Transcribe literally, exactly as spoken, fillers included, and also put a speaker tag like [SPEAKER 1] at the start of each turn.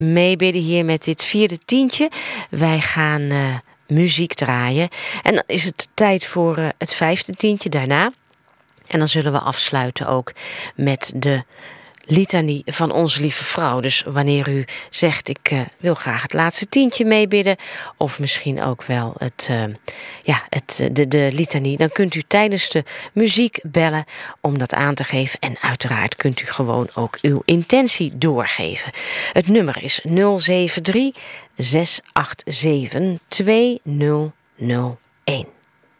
[SPEAKER 1] meebidden hier met dit vierde tientje. Wij gaan uh, muziek draaien. En dan is het tijd voor uh, het vijfde tientje daarna. En dan zullen we afsluiten ook met de litanie van Onze Lieve Vrouw. Dus wanneer u zegt, ik uh, wil graag het laatste tientje meebidden, of misschien ook wel het, uh, ja, het, de, de litanie, dan kunt u tijdens de muziek bellen om dat aan te geven. En uiteraard kunt u gewoon ook uw intentie doorgeven. Het nummer is nul zeven drie, zes acht zeven, twee nul nul één.